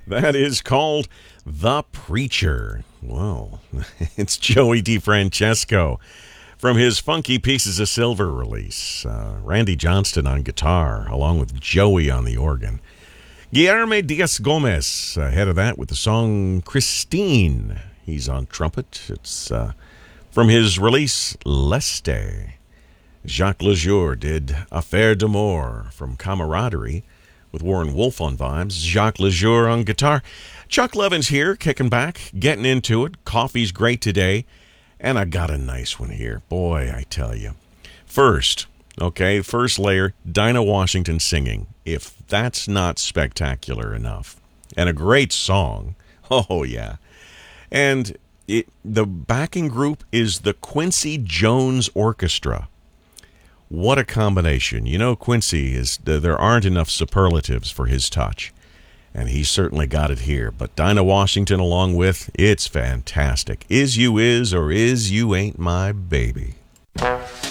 That is called The Preacher. Well, it's Joey DeFrancesco from his Funky Pieces of Silver release. Randy Johnston on guitar, along with Joey on the organ. Guillermo Diaz Gomez ahead of that with the song Christine. He's on trumpet. It's from his release Leste. Jacques Lejour did Affaire d'Amour from Camaraderie with Warren Wolf on vibes. Jacques Lejour on guitar. Chuck Levin's here, kicking back, getting into it. Coffee's great today. And I got a nice one here. Boy, I tell you. First layer, Dinah Washington singing. If that's not spectacular enough. And a great song. Oh, yeah. And the backing group is the Quincy Jones Orchestra. What a combination. You know, Quincy, there aren't enough superlatives for his touch. And he certainly got it here. But Dinah Washington along with, it's fantastic. Is You Is or Is You Ain't My Baby.